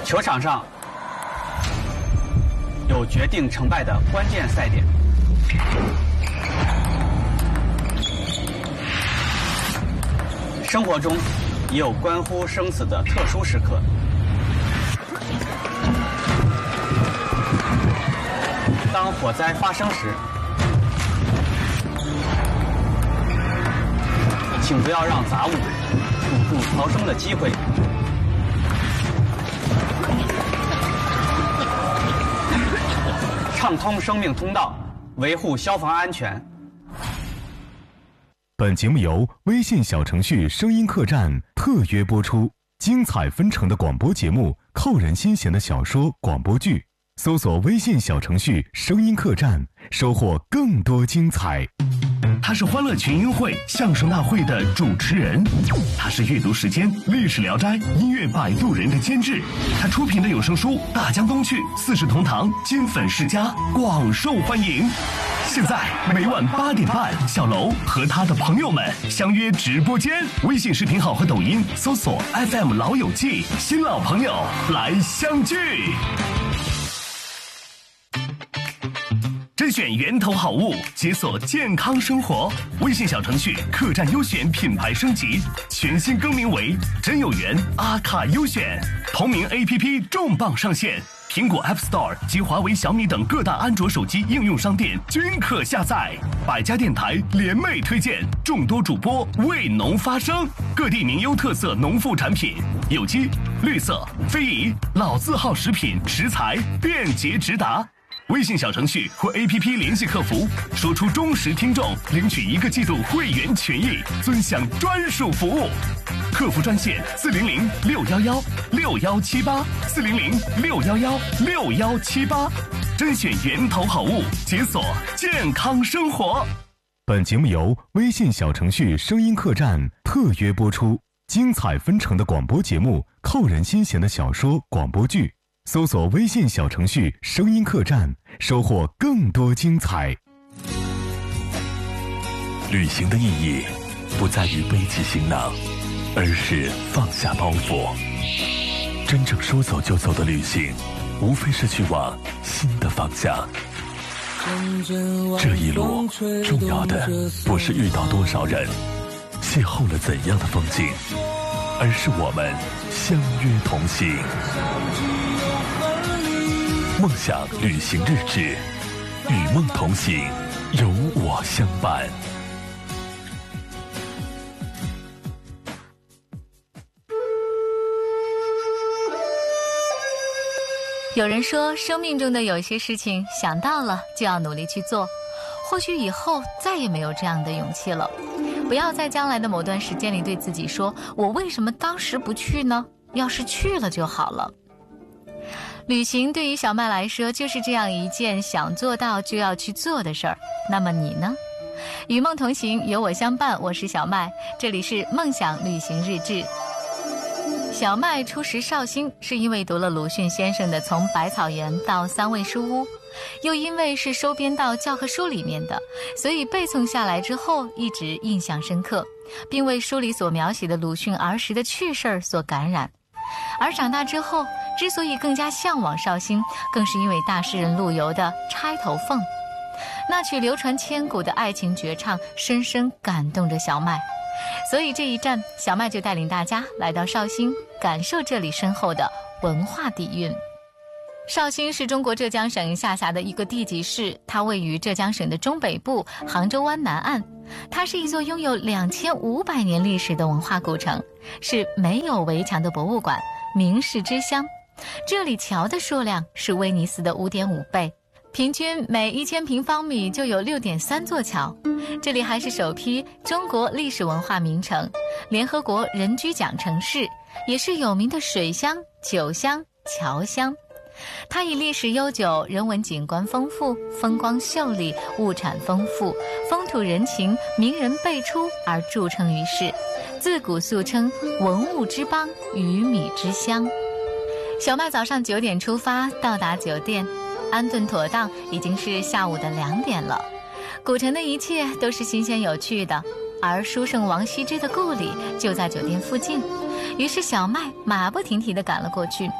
球场上有决定成败的关键赛点，生活中也有关乎生死的特殊时刻。当火灾发生时，请不要让杂物堵住逃生的机会。畅通生命通道，维护消防安全。 本节目由微信小程序声音客栈特约播出，精彩纷呈的广播节目，扣人心弦的小说、广播剧。搜索微信小程序声音客栈，收获更多精彩。 他是欢乐群英会相声大会的主持人，他是阅读时间历史聊斋音乐摆渡人的监制，他出品的有声书《大江东去》《四世同堂》金粉世家广受欢迎。现在每晚8点半，小楼和他的朋友们相约直播间，微信视频号和抖音搜索 FM 老友记，新老朋友来相聚。甄选源头好物，解锁健康生活。微信小程序客栈优选品牌升级，全新更名为真有缘阿卡优选。同名 APP 重磅上线，苹果 App Store 及华为、小米等各大安卓手机应用商店均可下载。百家电台联袂推荐，众多主播为农发声，各地名优特色农副产品，有机、绿色、非遗、老字号食品食材便捷直达。微信小程序或 APP 联系客服，说出忠实听众，领取1个季度会员权益，尊享专属服务。客服专线400-611-6178，400-611-6178，甄选源头好物，解锁健康生活。 本节目由微信小程序声音客栈特约播出，精彩纷呈的广播节目，扣人心弦的小说、广播剧。搜索微信小程序声音客栈，收获更多精彩。 旅行的意义不在于背起行囊，而是放下包袱。真正说走就走的旅行，无非是去往新的方向。这一路重要的不是遇到多少人，邂逅了怎样的风景，而是我们相约同行。梦想旅行日志，与梦同行，有我相伴。 有人说，生命中的有些事情想到了就要努力去做，或许以后再也没有这样的勇气了。不要在将来的某段时间里对自己说，我为什么当时不去呢？要是去了就好了。旅行对于小麦来说就是这样一件想做到就要去做的事儿。那么你呢？与梦同行，有我相伴，我是小麦，这里是梦想旅行日志。小麦初识绍兴是因为读了鲁迅先生的《从百草园到三味书屋》，又因为是收编到教科书里面的，所以背诵下来之后一直印象深刻，并为书里所描写的鲁迅儿时的趣事儿所感染。而长大之后之所以更加向往绍兴，更是因为大诗人陆游的《钗头凤》，那曲流传千古的爱情绝唱深深感动着小麦。所以这一站，小麦就带领大家来到绍兴，感受这里深厚的文化底蕴。绍兴是中国浙江省下辖的一个地级市，它位于浙江省的中北部，杭州湾南岸。它是一座拥有2500年历史的文化古城，是没有围墙的博物馆，名士之乡。这里桥的数量是威尼斯的5.5倍，平均每1000平方米就有6.3座桥。这里还是首批中国历史文化名城，联合国人居奖城市，也是有名的水乡、酒乡、桥乡。它以历史悠久、人文景观丰富、风光秀丽、物产丰富、风土人情、名人辈出而著称于世，自古素称文物之邦、鱼米之乡。小麦早上9点出发，到达酒店，安顿妥当，已经是下午的2点了。古城的一切都是新鲜有趣的，而书圣王羲之的故里就在酒店附近，于是小麦马不停蹄地赶了过去。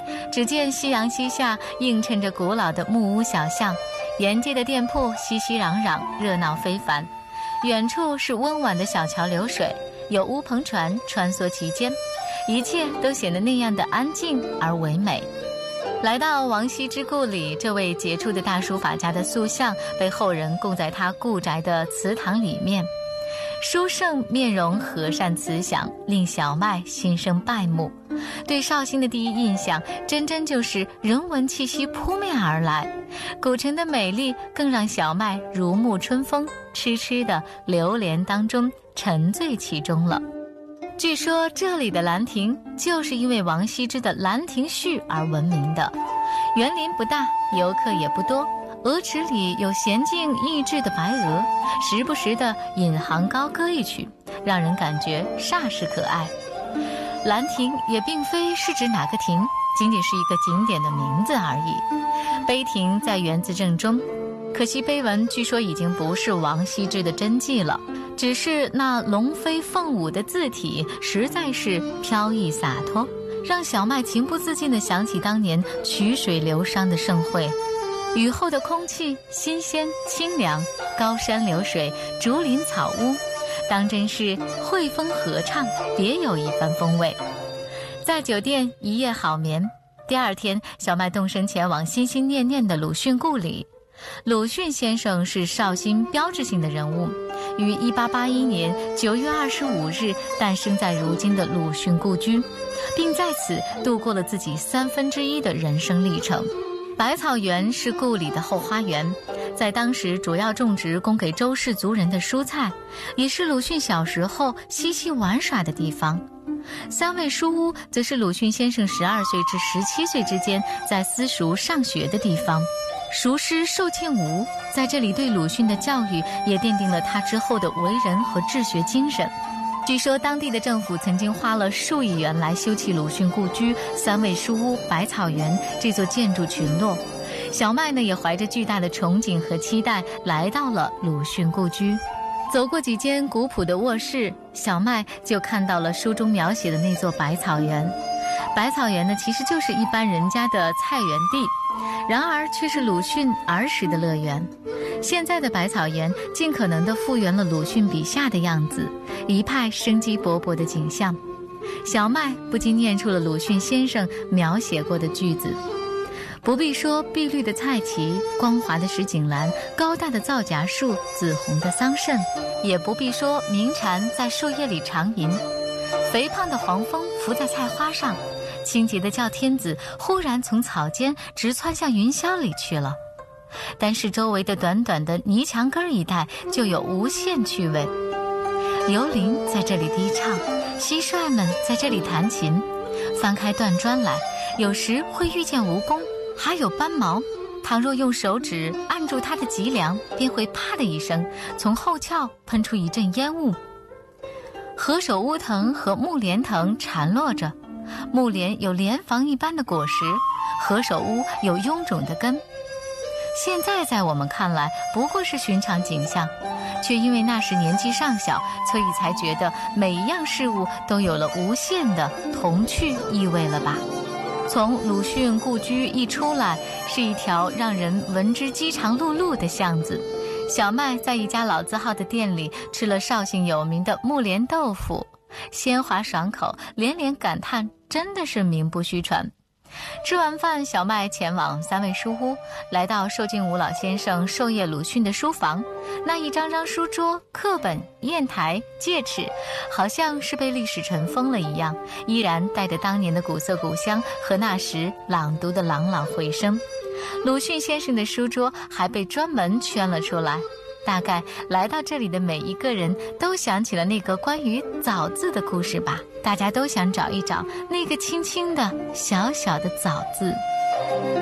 只见夕阳西下，映衬着古老的木屋小巷，沿街的店铺熙熙攘攘，热闹非凡。远处是温婉的小桥流水，有乌篷船穿梭其间，一切都显得那样的安静而唯美。来到王羲之故里，这位杰出的大书法家的塑像被后人供在他故宅的祠堂里面。书圣面容和善慈祥，令小麦心生拜慕。对绍兴的第一印象，真就是人文气息扑面而来。古城的美丽更让小麦如沐春风，痴痴的流连当中，沉醉其中了。据说这里的兰亭就是因为王羲之的《兰亭序》而闻名的。园林不大，游客也不多，鹅池里有娴静益智的白鹅，时不时的引吭高歌一曲，让人感觉煞是可爱。兰亭也并非是指哪个亭，仅仅是一个景点的名字而已。碑亭在园子正中，可惜碑文据说已经不是王羲之的真迹了，只是那龙飞凤舞的字体实在是飘逸洒脱，让小麦情不自禁地想起当年曲水流觞的盛会。雨后的空气新鲜清凉，高山流水，竹林草屋，当真是惠风和畅，别有一番风味。在酒店一夜好眠，第二天小麦动身前往心心念念的鲁迅故里。鲁迅先生是绍兴标志性的人物，于1881年9月25日诞生在如今的鲁迅故居，并在此度过了自己1/3的人生历程。百草园是故里的后花园，在当时主要种植供给周氏族人的蔬菜，也是鲁迅小时候嬉戏玩耍的地方。三味书屋则是鲁迅先生12岁至17岁之间在私塾上学的地方。塾师寿庆吾在这里对鲁迅的教育也奠定了他之后的为人和治学精神。据说当地的政府曾经花了数亿元来修葺鲁迅故居、三味书屋、百草园这座建筑群落。小麦呢也怀着巨大的憧憬和期待来到了鲁迅故居。走过几间古朴的卧室，小麦就看到了书中描写的那座百草园。百草园呢其实就是一般人家的菜园地，然而却是鲁迅儿时的乐园。现在的百草园尽可能地复原了鲁迅笔下的样子，一派生机勃勃的景象。小麦不禁念出了鲁迅先生描写过的句子：不必说碧绿的菜畦，光滑的石井栏，高大的皂荚树，紫红的桑葚，也不必说鸣蝉在树叶里长吟，肥胖的黄蜂伏在菜花上，清洁的叫天子忽然从草间直窜向云霄里去了。但是周围的短短的泥墙根一带就有无限趣味，刘伶在这里低唱，蟋蟀们在这里弹琴，翻开断砖来，有时会遇见蜈蚣，还有斑毛，倘若用手指按住它的脊梁，便会啪的一声，从后窍喷出一阵烟雾。何首乌藤和木莲藤缠络着，木莲有莲房一般的果实，何首乌有臃肿的根。现在在我们看来不过是寻常景象，却因为那时年纪尚小，所以才觉得每一样事物都有了无限的童趣意味了吧。从鲁迅故居一出来，是一条让人闻之饥肠辘辘的巷子。小麦在一家老字号的店里吃了绍兴有名的木莲豆腐，鲜滑爽口，连连感叹真的是名不虚传。吃完饭，小麦前往三味书屋，来到寿庆吾老先生授业鲁迅的书房。那一张张书桌、课本、砚台、戒尺，好像是被历史尘封了一样，依然带着当年的古色古香和那时朗读的朗朗回声。鲁迅先生的书桌还被专门圈了出来，大概来到这里的每一个人都想起了那个关于枣字的故事吧，大家都想找一找那个轻轻的小小的枣字。